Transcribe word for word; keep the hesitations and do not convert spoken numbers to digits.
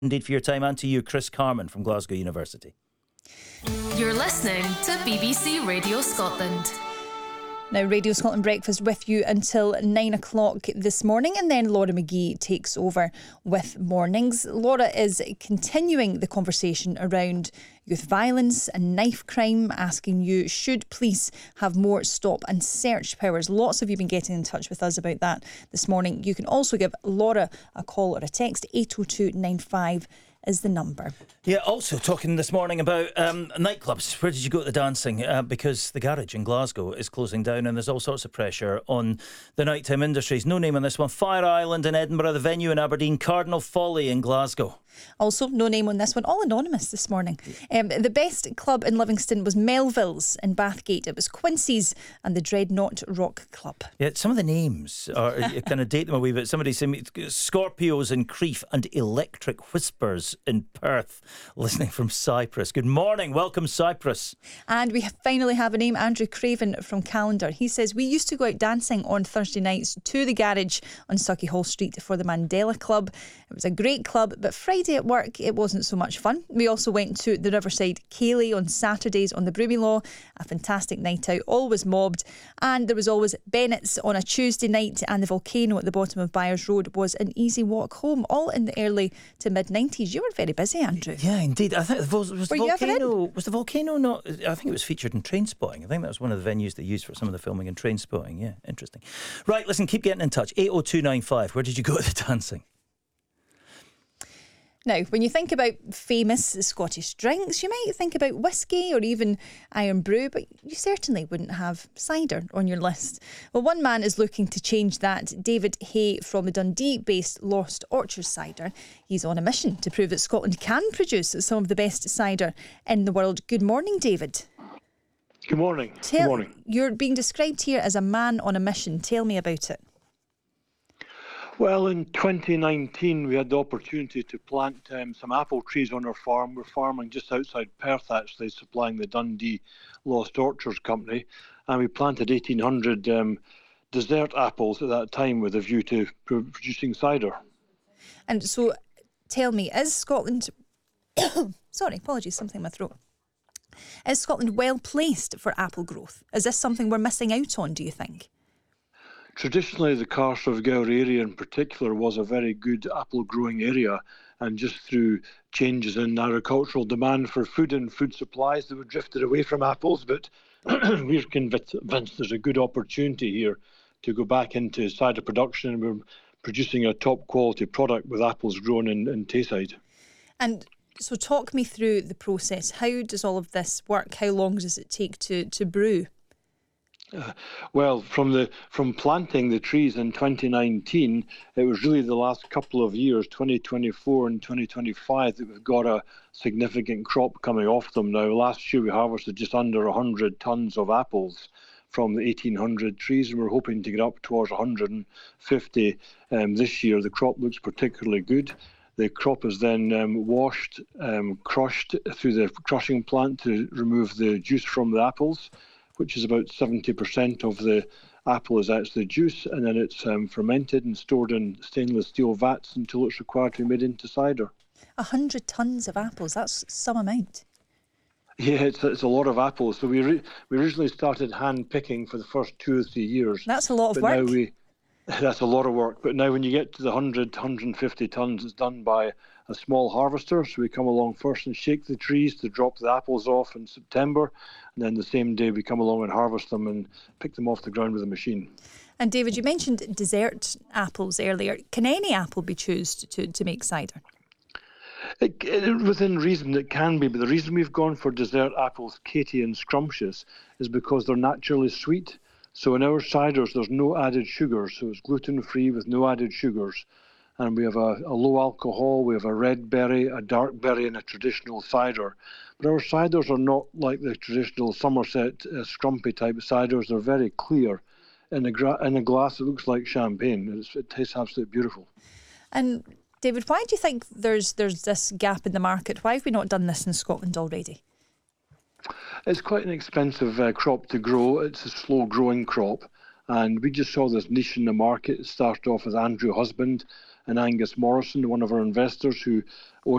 Indeed for your time, and to you, Chris Carman from Glasgow University. You're listening to B B C Radio Scotland. Now, Radio Scotland Breakfast with you until nine o'clock this morning, and then Laura McGee takes over with mornings. Laura is continuing the conversation around youth violence and knife crime, asking you, should police have more stop and search powers? Lots of you have been getting in touch with us about that this morning. You can also give Laura a call or a text. eight oh two nine five is the number. Yeah, also talking this morning about um, nightclubs. Where did you go to the dancing? Uh, because the Garage in Glasgow is closing down and there's all sorts of pressure on the nighttime industries. No name on this one. Fire Island in Edinburgh, the Venue in Aberdeen, Cardinal Folly in Glasgow. Also, no name on this one. All anonymous this morning. Um, the best club in Livingston was Melville's in Bathgate. It was Quincy's and the Dreadnought Rock Club. Yeah, some of the names are you kind of date them a wee bit. Somebody said Scorpios in Crieff and Electric Whispers in Perth. Listening from Cyprus. Good morning. Welcome, Cyprus. And we finally have a name. Andrew Craven from Callendar. He says, we used to go out dancing on Thursday nights to the Garage on Sauchiehall Street for the Mandela Club. It was a great club, but Friday at work, it wasn't so much fun. We also went to the Riverside Ceilidh on Saturdays on the Broomielaw, a fantastic night out, always mobbed. And there was always Bennett's on a Tuesday night, and the Volcano at the bottom of Byres Road was an easy walk home, all in the early to mid nineties. You were very busy, Andrew. Yeah, indeed. I think was, was were the you volcano ever in? was the volcano not? I think it was featured in Trainspotting. I think that was one of the venues they used for some of the filming in Trainspotting. Yeah, interesting. Right, listen, keep getting in touch. eight oh two nine five. Where did you go to the dancing? Now, when you think about famous Scottish drinks, you might think about whiskey or even Iron Brew, but you certainly wouldn't have cider on your list. Well, one man is looking to change that. David Hay from the Dundee-based Lost Orchard Cider. He's on a mission to prove that Scotland can produce some of the best cider in the world. Good morning, David. Good morning. Tell, Good morning. You're being described here as a man on a mission. Tell me about it. Well, in twenty nineteen, we had the opportunity to plant um, some apple trees on our farm. We're farming just outside Perth, actually, supplying the Dundee Lost Orchards Company. And we planted eighteen hundred um, dessert apples at that time with a view to pro- producing cider. And so, tell me, is Scotland... Sorry, apologies, something in my throat. Is Scotland well placed for apple growth? Is this something we're missing out on, do you think? Traditionally, the Carstowrth Gower area in particular was a very good apple growing area, and just through changes in agricultural demand for food and food supplies, they were drifted away from apples. But we're convinced there's a good opportunity here to go back into cider production, and we're producing a top quality product with apples grown in, in Tayside. And so talk me through the process. How does all of this work? How long does it take to, to brew? Uh, well, from the from planting the trees in twenty nineteen, it was really the last couple of years, twenty twenty-four and twenty twenty-five, that we've got a significant crop coming off them now. Last year we harvested just under one hundred tonnes of apples from the eighteen hundred trees, and we're hoping to get up towards one hundred fifty um, this year. The crop looks particularly good. The crop is then um, washed, um, crushed through the crushing plant to remove the juice from the apples, which is about seventy percent of the apple is actually juice, and then it's um, fermented and stored in stainless steel vats until it's required to be made into cider. A hundred tonnes of apples, that's some amount. Yeah, it's, it's a lot of apples. So we re- we originally started hand picking for the first two or three years. That's a lot of but work. Now we, that's a lot of work. But now when you get to the one hundred, one hundred fifty tonnes, it's done by a small harvester. So we come along first and shake the trees to drop the apples off in September. And then the same day we come along and harvest them and pick them off the ground with a machine. And David, you mentioned dessert apples earlier. Can any apple be chosen to, to make cider? It, it, within reason it can be, but the reason we've gone for dessert apples, Katie and Scrumptious, is because they're naturally sweet. So in our ciders there's no added sugars, so it's gluten-free with no added sugars. And we have a, a low alcohol, we have a red berry, a dark berry, and a traditional cider. But our ciders are not like the traditional Somerset uh, scrumpy type ciders. They're very clear. In a, gra- in a glass, it looks like champagne. It's, it tastes absolutely beautiful. And David, why do you think there's there's this gap in the market? Why have we not done this in Scotland already? It's quite an expensive uh, crop to grow. It's a slow-growing crop. And we just saw this niche in the market. It started off with Andrew Husband and Angus Morrison, one of our investors who own